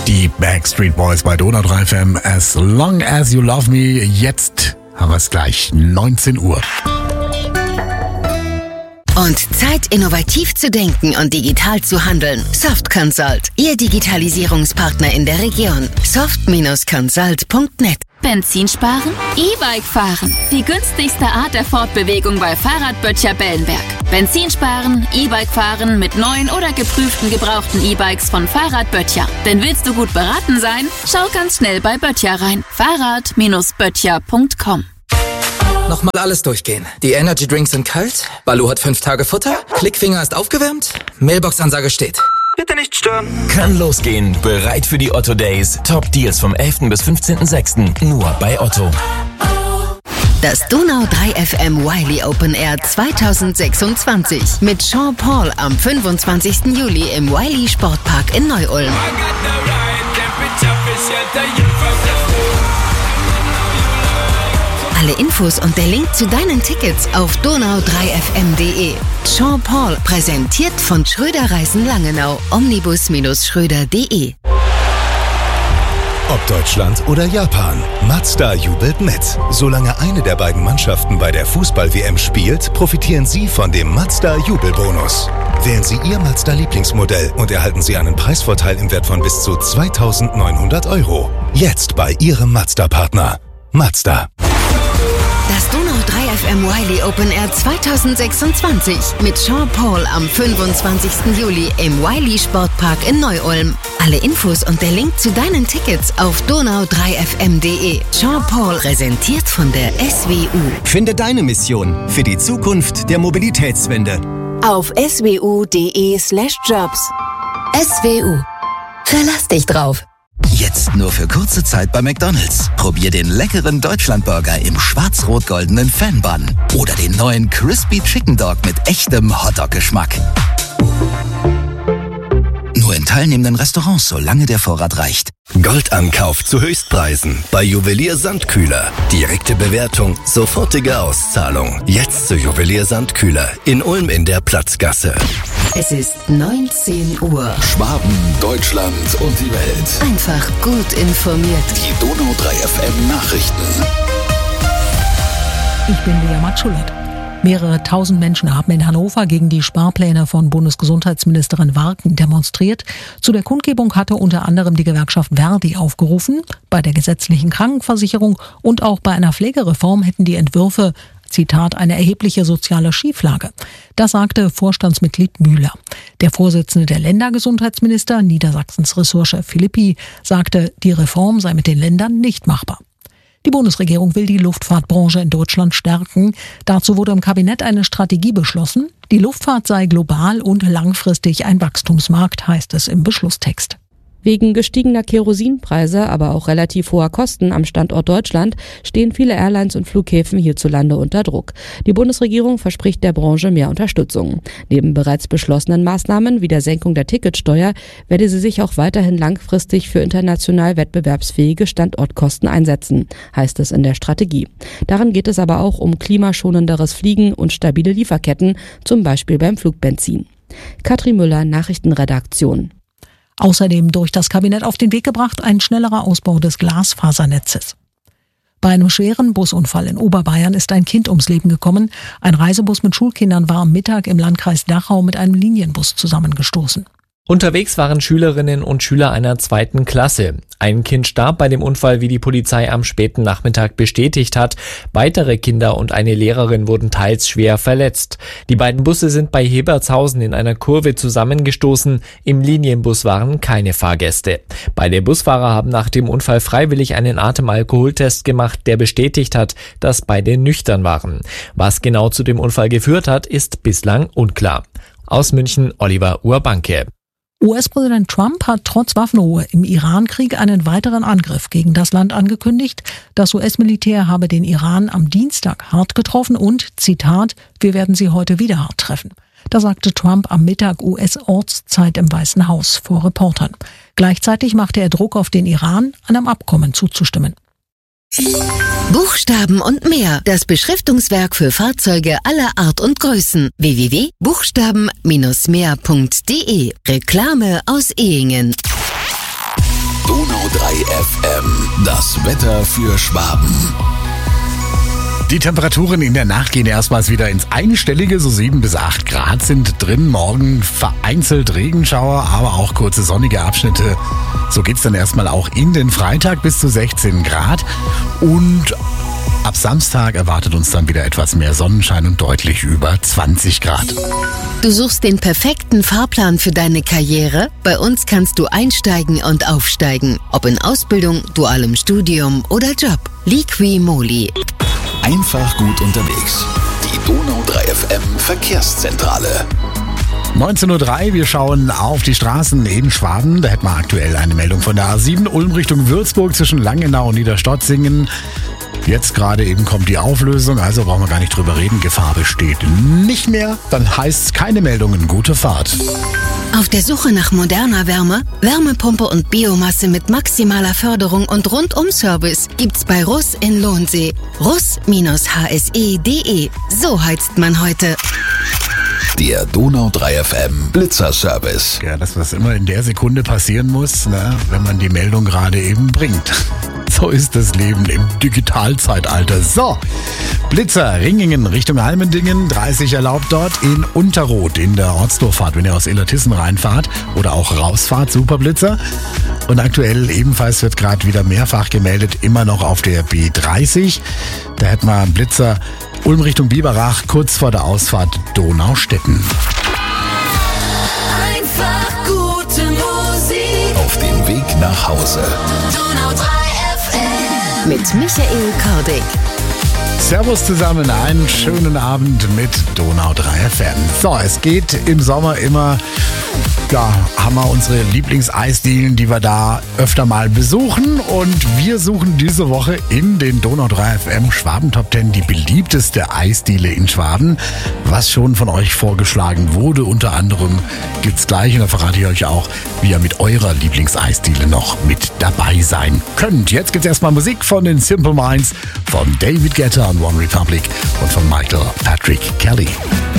Die Backstreet Boys bei Donau 3 FM. As long as you love me. Jetzt haben wir es gleich 19 Uhr. Und Zeit, innovativ zu denken und digital zu handeln. Soft Consult, Ihr Digitalisierungspartner in der Region. soft-consult.net. Benzin sparen? E-Bike fahren. Die günstigste Art der Fortbewegung bei Fahrradböttcher Bellenberg. Benzin sparen, E-Bike fahren mit neuen oder geprüften gebrauchten E-Bikes von Fahrradböttcher. Denn willst du gut beraten sein? Schau ganz schnell bei Böttcher rein. Fahrrad-böttcher.com. Nochmal alles durchgehen. Die Energy Drinks sind kalt, Balu hat 5 Tage Futter, Klickfinger ist aufgewärmt, Mailbox-Ansage steht. Bitte nicht stören. Kann losgehen. Bereit für die Otto Days. Top Deals vom 11. bis 15.06. Nur bei Otto. Das Donau 3 FM Wiley Open Air 2026 mit Sean Paul am 25. Juli im Wiley Sportpark in Neu-Ulm. Alle Infos und der Link zu deinen Tickets auf donau3fm.de. Sean Paul, präsentiert von Schröder Reisen Langenau, omnibus-schröder.de. Ob Deutschland oder Japan, Mazda jubelt mit. Solange eine der beiden Mannschaften bei der Fußball-WM spielt, profitieren Sie von dem Mazda-Jubelbonus. Wählen Sie Ihr Mazda-Lieblingsmodell und erhalten Sie einen Preisvorteil im Wert von bis zu 2.900 €. Jetzt bei Ihrem Mazda-Partner. Mazda. Das Donau 3 FM Wiley Open Air 2026 mit Sean Paul am 25. Juli im Wiley Sportpark in Neu-Ulm. Alle Infos und der Link zu deinen Tickets auf donau3fm.de. Sean Paul, präsentiert von der SWU. Finde deine Mission für die Zukunft der Mobilitätswende Auf swu.de/jobs. SWU. Verlass dich drauf. Jetzt nur für kurze Zeit bei McDonald's. Probier den leckeren Deutschlandburger im schwarz-rot-goldenen Fan-Bun. Oder den neuen Crispy Chicken Dog mit echtem Hotdog-Geschmack. Nur in teilnehmenden Restaurants, solange der Vorrat reicht. Goldankauf zu Höchstpreisen bei Juwelier Sandkühler. Direkte Bewertung, sofortige Auszahlung. Jetzt zu Juwelier Sandkühler in Ulm in der Platzgasse. Es ist 19 Uhr. Schwaben, Deutschland und die Welt. Einfach gut informiert. Die Donau 3 FM Nachrichten. Ich bin Lea Matschulat. Mehrere tausend Menschen haben in Hannover gegen die Sparpläne von Bundesgesundheitsministerin Warken demonstriert. Zu der Kundgebung hatte unter anderem die Gewerkschaft Verdi aufgerufen. Bei der gesetzlichen Krankenversicherung und auch bei einer Pflegereform hätten die Entwürfe, Zitat, eine erhebliche soziale Schieflage. Das sagte Vorstandsmitglied Müller. Der Vorsitzende der Ländergesundheitsminister, Niedersachsens Ressortchef Philippi, sagte, die Reform sei mit den Ländern nicht machbar. Die Bundesregierung will die Luftfahrtbranche in Deutschland stärken. Dazu wurde im Kabinett eine Strategie beschlossen. Die Luftfahrt sei global und langfristig ein Wachstumsmarkt, heißt es im Beschlusstext. Wegen gestiegener Kerosinpreise, aber auch relativ hoher Kosten am Standort Deutschland stehen viele Airlines und Flughäfen hierzulande unter Druck. Die Bundesregierung verspricht der Branche mehr Unterstützung. Neben bereits beschlossenen Maßnahmen wie der Senkung der Ticketsteuer werde sie sich auch weiterhin langfristig für international wettbewerbsfähige Standortkosten einsetzen, heißt es in der Strategie. Darin geht es aber auch um klimaschonenderes Fliegen und stabile Lieferketten, zum Beispiel beim Flugbenzin. Katrin Müller, Nachrichtenredaktion. Außerdem durch das Kabinett auf den Weg gebracht ein schnellerer Ausbau des Glasfasernetzes. Bei einem schweren Busunfall in Oberbayern ist ein Kind ums Leben gekommen. Ein Reisebus mit Schulkindern war am Mittag im Landkreis Dachau mit einem Linienbus zusammengestoßen. Unterwegs waren Schülerinnen und Schüler einer 2. Klasse. Ein Kind starb bei dem Unfall, wie die Polizei am späten Nachmittag bestätigt hat. Weitere Kinder und eine Lehrerin wurden teils schwer verletzt. Die beiden Busse sind bei Hebertshausen in einer Kurve zusammengestoßen. Im Linienbus waren keine Fahrgäste. Beide Busfahrer haben nach dem Unfall freiwillig einen Atemalkoholtest gemacht, der bestätigt hat, dass beide nüchtern waren. Was genau zu dem Unfall geführt hat, ist bislang unklar. Aus München, Oliver Urbanke. US-Präsident Trump hat trotz Waffenruhe im Irankrieg einen weiteren Angriff gegen das Land angekündigt. Das US-Militär habe den Iran am Dienstag hart getroffen und, Zitat, wir werden sie heute wieder hart treffen. Da sagte Trump am Mittag US-Ortszeit im Weißen Haus vor Reportern. Gleichzeitig machte er Druck auf den Iran, einem Abkommen zuzustimmen. Buchstaben und mehr. Das Beschriftungswerk für Fahrzeuge aller Art und Größen. www.buchstaben-mehr.de. Reklame aus Ehingen. 3 FM. Das Wetter für Schwaben. Die Temperaturen in der Nacht gehen erstmals wieder ins Einstellige, so 7 bis 8 Grad sind drin. Morgen vereinzelt Regenschauer, aber auch kurze sonnige Abschnitte. So geht's dann erstmal auch in den Freitag bis zu 16 Grad. Und ab Samstag erwartet uns dann wieder etwas mehr Sonnenschein und deutlich über 20 Grad. Du suchst den perfekten Fahrplan für deine Karriere? Bei uns kannst du einsteigen und aufsteigen. Ob in Ausbildung, dualem Studium oder Job. Liqui-Moly. Einfach gut unterwegs. Die Donau 3 FM Verkehrszentrale. 19:03 Uhr, wir schauen auf die Straßen in Schwaben. Da hätten wir aktuell eine Meldung von der A7 Ulm Richtung Würzburg zwischen Langenau und Niederstotzingen. Jetzt gerade eben kommt die Auflösung, also brauchen wir gar nicht drüber reden. Gefahr besteht nicht mehr. Dann heißt es keine Meldungen, gute Fahrt. Auf der Suche nach moderner Wärme, Wärmepumpe und Biomasse mit maximaler Förderung und Rundum-Service gibt's bei Russ in Lohnsee. Russ-hse.de. So heizt man heute. Der Donau 3 FM Blitzer-Service. Ja, das, was immer in der Sekunde passieren muss, ne, wenn man die Meldung gerade eben bringt. So ist das Leben im Digitalzeitalter. So, Blitzer, Ringingen Richtung Almendingen, 30 erlaubt dort in Unterroth in der Ortsdurchfahrt, wenn ihr aus Illertissen reinfahrt oder auch rausfahrt, super Blitzer. Und aktuell ebenfalls wird gerade wieder mehrfach gemeldet, immer noch auf der B30. Da hätten wir einen Blitzer Ulm Richtung Biberach, kurz vor der Ausfahrt Donaustetten. Einfach gute Musik. Auf dem Weg nach Hause. Donau 3 FM. Mit Michael Kordick. Servus zusammen, einen schönen Abend mit Donau 3 FM. So, es geht im Sommer immer, ja, haben wir unsere Lieblingseisdielen, die wir da öfter mal besuchen. Und wir suchen diese Woche in den Donau 3 FM Schwaben Top 10 die beliebteste Eisdiele in Schwaben. Was schon von euch vorgeschlagen wurde, unter anderem gibt's gleich. Und da verrate ich euch auch, wie ihr mit eurer Lieblingseisdiele noch mit dabei sein könnt. Jetzt gibt's erstmal Musik von den Simple Minds, von David Guetta und One Republic und von Michael Patrick Kelly.